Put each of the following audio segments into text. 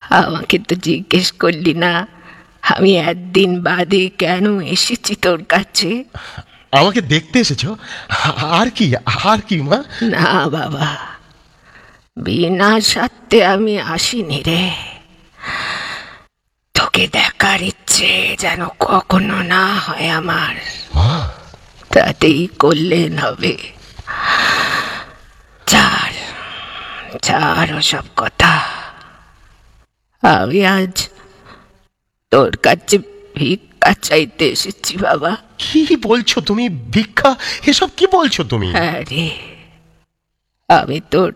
আমাকে তো জিজ্ঞেস করলি না আমি একদিন বাদে কেন এসেছি তোর কাছে? আমাকে দেখতে এসেছ? আর কি মা? না বাবা, বিনা স্বার্থে আমি আসিনি রে। তোকে দেখার ইচ্ছে যেন কখনো না হয় আমার, তাতেই করলেন হবে। ছাড় ওসব কথা। আমি আজ তোর কাছে ভিক্ষা চাইতে এসেছি বাবা। কি বলছো তুমি? ভিক্ষা? এসব কি বলছো তুমি? হ্যাঁ রে, আমি তোর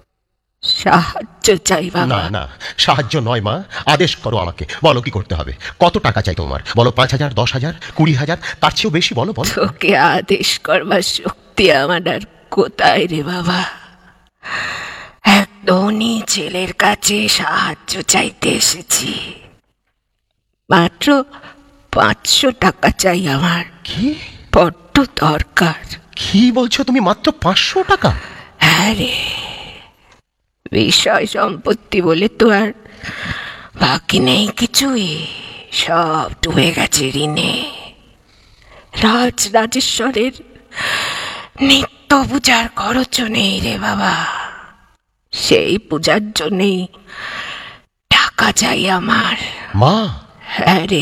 সাহায্য চাই বাবা। না, সাহায্য নয় মা, আদেশ করো আমাকে। বলো কি করতে হবে। কত টাকা চাই তোমার? বলো, 5,000, 10,000, 20,000, তার চেয়েও বেশি? বলো। তোকে আদেশ করবার শক্তি আমার আর কোথায় রে বাবা? এক ধনী ছেলের কাছে সাহায্য চাইতে এসেছি। মাত্র 500 টাকা চাই আমার। কি? বড্ড দরকার। কি বলছো তুমি? মাত্র 500 টাকা? হ্যাঁ রে, বিষয় সম্পত্তি বলে তো আর বাকি নেই কিছুই, সব ডুবে গেছে ঋণে। রাজরাজেশ্বরের নিত্য পূজার খরচও নেই রে বাবা। সেই পূজার জন্যেই টাকা চাই আমার। মা? হ্যাঁ রে,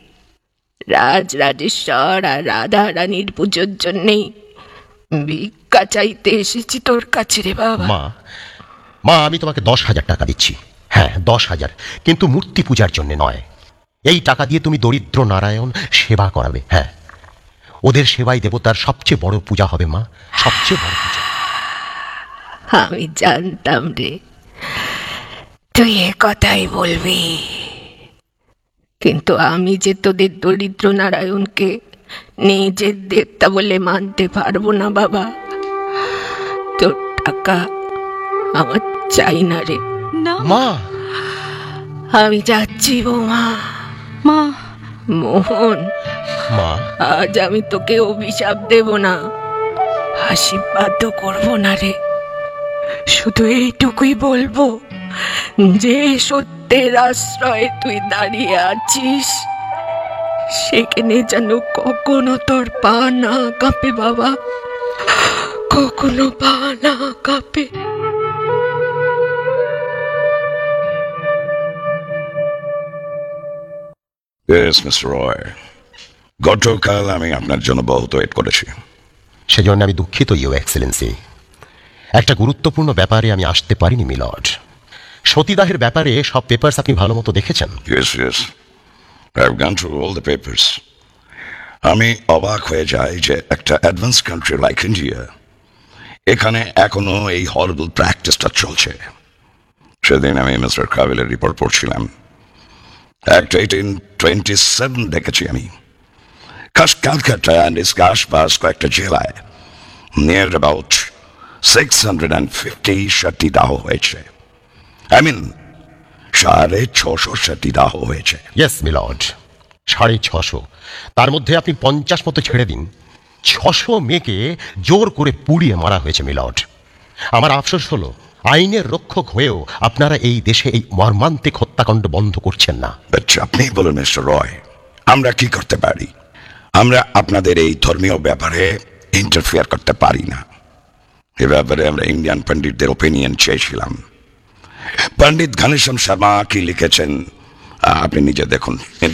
রাজরাজেশ্বর আর রাধা রানীর পুজোর জন্যেই ভিক্ষা চাইতে এসেছি তোর কাছে রে বাবা। মা, আমি তোমাকে 10,000 টাকা দিচ্ছি। হ্যাঁ, 10,000, কিন্তু মূর্তি পূজার জন্য নয়। এই টাকা দিয়ে তুমি দরিদ্র নারায়ণ সেবা করাবে। হ্যাঁ, ওদের সেবাই দেবতার সবচেয়ে বড় পূজা হবে মা, সবচেয়ে বড় পূজা। আমি জানতাম রে তুই এ কথাই বলবি, কিন্তু আমি যে তোদের দরিদ্র নারায়ণকে নিজের দেবতা বলে মানতে পারবো না বাবা। তোর টাকা আমার চাই না রে। মা, আমি যাচ্ছি বৌমা। মা। মোহন, মা, আজ আমি তোকে অভিশাপ দেব না, আশীর্বাদও করবো না রে। শুধু এইটুকুই বলবো, যে সত্যের আশ্রয়ে তুই দাঁড়িয়ে আছিস সেখানে যেন কখনো তোর পা না কাঁপে বাবা, কখনো পা না কাঁপে। Yes, Mr. Roy. গতকাল আমি আপনার জন্য বহুত ওয়েট করেছি। সেজন্য আমি দুঃখিত ইউ এক্সেলেন্সি। একটা গুরুত্বপূর্ণ ব্যাপারে আমি আসতে পারিনি মিলর্ড। সতীদাহের ব্যাপারে সব পেপারস আপনি ভালো মতো দেখেছেন? Yes. I've gone through all the papers. আমি অবাক হয়ে যাই যে একটা অ্যাডভান্স কান্ট্রি লাইক ইন্ডিয়া, এখানে এখনো এই হরিবল প্র্যাকটিসটা চলছে। সেদিন আমি মিস্টার কাবিলের রিপোর্ট পড়ছিলাম। Act 1827 দেখেছি আমি। ক্যালকাটা অ্যান্ড ইস আশপাশ কয়েকটা জেলায় নিয়ার অ্যাবাউট 650 সতীদাহ হয়েছে। I mean 650 সতীদাহ হয়েছে। Yes milord, 650। তার মধ্যে আপনি 50 মতো ছেড়ে দিন। 600 মেয়েকে জোর করে পুড়িয়ে মারা হয়েছে মিলর্ড। আমার আফসোস হলো আইনের রক্ষক হয়েও আপনারা এই দেশে এই মর্মান্তিক হত্যাকাণ্ড বন্ধ করছেন না। আপনি বলুন মিস্টার রয়, আমরা কি করতে পারি? আমরা আপনাদের এই ধর্মীয় ব্যাপারে ইন্টারফেয়ার করতে পারি না। এ ব্যাপারে আমরা ইন্ডিয়ান পণ্ডিতদের ওপিনিয়ন চেয়েছিলাম। পণ্ডিত ঘনশ্যাম শর্মা কি লিখেছেন আপনি নিজে দেখুন।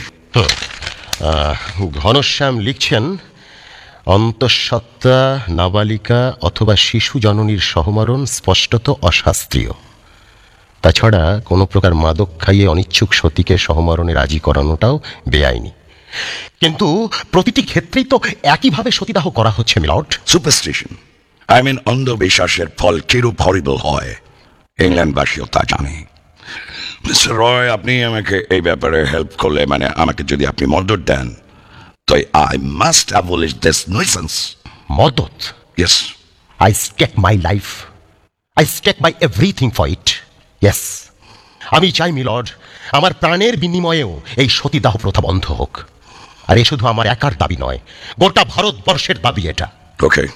ঘনশ্যাম লিখছেন, অন্তঃসত্ত্বা নাবালিকা অথবা শিশু জননীর সহমরণ স্পষ্টত অশাস্ত্রীয়। তাছাড়া কোনো প্রকার মাদক খাইয়ে অনিচ্ছুক সতীকে সহমরণে রাজি করানোটাও বেআইনি। কিন্তু প্রতিটি ক্ষেত্রেই তো একইভাবে সতীদাহ করা হচ্ছে মিলর্ড। সুপারস্টিশন, আই মিন অন্ধবিশ্বাসের ফল কিরূপ হরিবল হয় ইংল্যান্ডবাসীও তা জানে। মিস্টার রয়, আপনি আমাকে এই ব্যাপারে হেল্প করলে, মানে আমাকে যদি আপনি মদত দেন, তো I must abolish this nuisance. মদত? Yes. I stake my life. I stake my everything for it. Yes. আমি চাই মিলর্ড, আমার প্রাণের বিনিময়েও এই সতীদাহ প্রথা বন্ধ হোক। আর এ শুধু আমার একার দাবি নয়, গোটা ভারতবর্ষের দাবি এটা। Okay.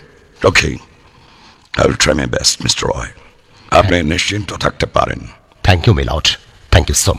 I will try my best, Mr. Roy. আপনি নিশ্চিন্ত থাকতে পারেন। Thank you milord, thank you so